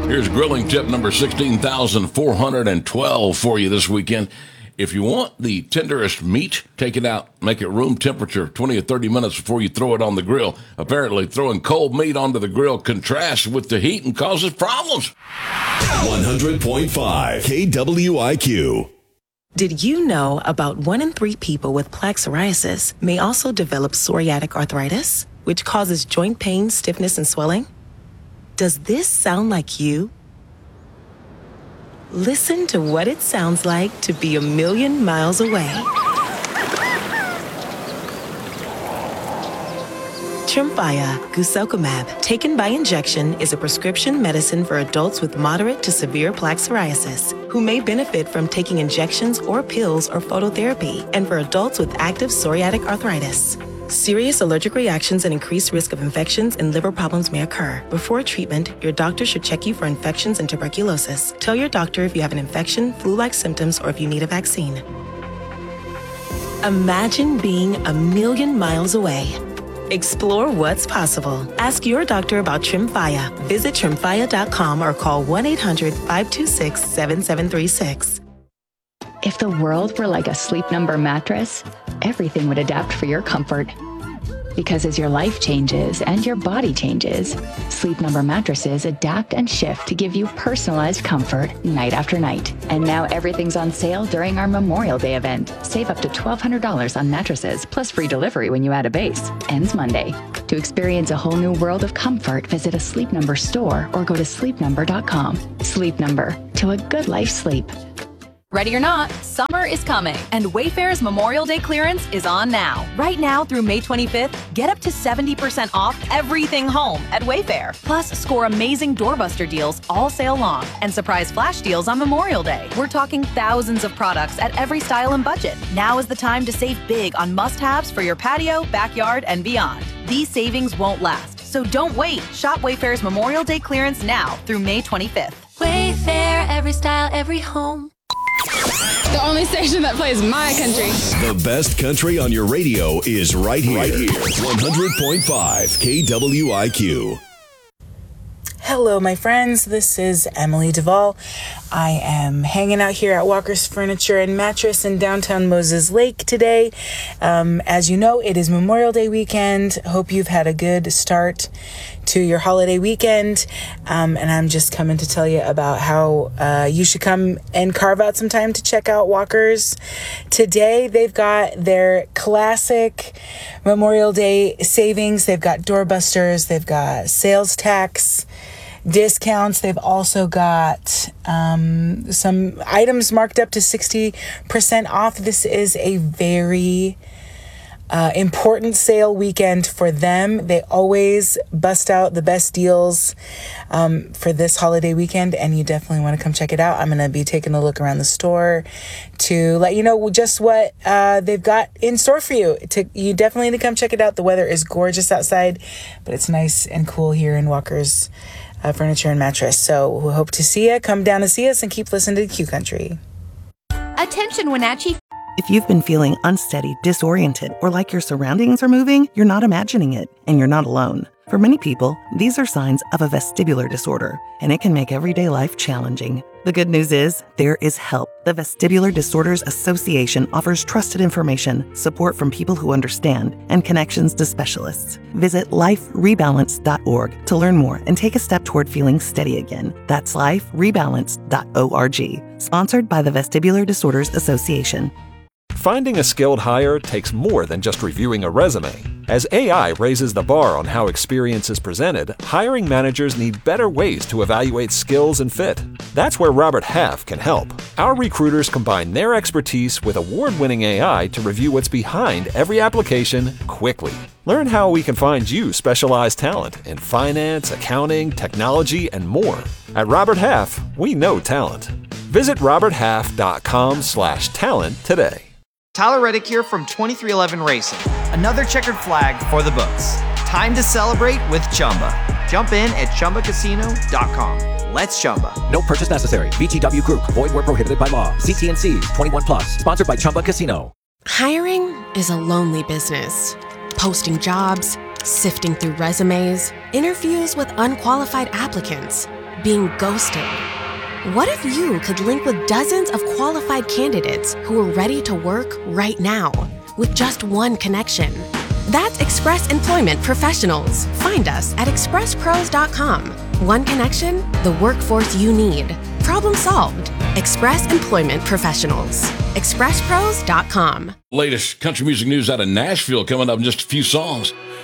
Here's grilling tip number 16,412 for you this weekend. If you want the tenderest meat, take it out, make it room temperature 20 or 30 minutes before you throw it on the grill. Apparently, throwing cold meat onto the grill contrasts with the heat and causes problems. 100.5 KWIQ. Did you know about 1 in 3 people with plaque psoriasis may also develop psoriatic arthritis, which causes joint pain, stiffness, and swelling? Does this sound like you? Listen to what it sounds like to be a million miles away. Tremfya guselkumab, taken by injection, is a prescription medicine for adults with moderate to severe plaque psoriasis who may benefit from taking injections or pills or phototherapy, and for adults with active psoriatic arthritis. Serious allergic reactions and increased risk of infections and liver problems may occur. Before treatment, your doctor should check you for infections and tuberculosis. Tell your doctor if you have an infection, flu-like symptoms, or if you need a vaccine. Imagine being a million miles away. Explore what's possible. Ask your doctor about Tremfya. Visit Tremfya.com or call 1-800-526-7736. If the world were like a Sleep Number mattress, everything would adapt for your comfort. Because as your life changes and your body changes, Sleep Number mattresses adapt and shift to give you personalized comfort night after night. And now everything's on sale during our Memorial Day event. Save up to $1,200 on mattresses, plus free delivery when you add a base. Ends Monday. To experience a whole new world of comfort, visit a Sleep Number store or go to sleepnumber.com. Sleep Number. To a good life sleep. Ready or not, summer is coming, and Wayfair's Memorial Day clearance is on now. Right now through May 25th, get up to 70% off everything home at Wayfair. Plus, score amazing doorbuster deals all sale long and surprise flash deals on Memorial Day. We're talking thousands of products at every style and budget. Now is the time to save big on must-haves for your patio, backyard, and beyond. These savings won't last, so don't wait. Shop Wayfair's Memorial Day clearance now through May 25th. Wayfair, every style, every home. The only station that plays my country. The best country on your radio is right here. 100.5 KWIQ. Hello, my friends. This is Emily Duvall. I am hanging out here at Walker's Furniture and Mattress in downtown Moses Lake today. As you know, it is Memorial Day weekend. Hope you've had a good start to your holiday weekend. And I'm just coming to tell you about how you should come and carve out some time to check out Walker's. Today, they've got their classic Memorial Day savings. They've got doorbusters. They've got sales tax discounts. They've also got some items marked up to 60% off. This is a very important sale weekend for them. They always bust out the best deals for this holiday weekend, and you definitely want to come check it out. I'm going to be taking a look around the store to let you know just what they've got in store for you. You definitely need to come check it out. The weather is gorgeous outside, but it's nice and cool here in Walker's Furniture and Mattress. So we hope to see you. Come down and see us and keep listening to Q Country. Attention, Wenatchee. If you've been feeling unsteady, disoriented, or like your surroundings are moving, you're not imagining it, and you're not alone. For many people, these are signs of a vestibular disorder, and it can make everyday life challenging. The good news is, there is help. The Vestibular Disorders Association offers trusted information, support from people who understand, and connections to specialists. Visit liferebalance.org to learn more and take a step toward feeling steady again. That's liferebalance.org. Sponsored by the Vestibular Disorders Association. Finding a skilled hire takes more than just reviewing a resume. As AI raises the bar on how experience is presented, hiring managers need better ways to evaluate skills and fit. That's where Robert Half can help. Our recruiters combine their expertise with award-winning AI to review what's behind every application quickly. Learn how we can find you specialized talent in finance, accounting, technology, and more. At Robert Half, we know talent. Visit roberthalf.com/talent today. Tyler Reddick here from 2311 Racing. Another checkered flag for the books. Time to celebrate with Chumba. Jump in at ChumbaCasino.com. Let's Chumba. No purchase necessary. VGW Group. Void where prohibited by law. See T&Cs. 21 plus. Sponsored by Chumba Casino. Hiring is a lonely business. Posting jobs, Sifting through resumes, interviews with unqualified applicants, being ghosted. What if you could link with dozens of qualified candidates who are ready to work right now with just one connection? That's Express Employment Professionals. Find us at expresspros.com. One connection, the workforce you need. Problem solved. Express Employment Professionals. expresspros.com. Latest country music news out of Nashville coming up in just a few songs.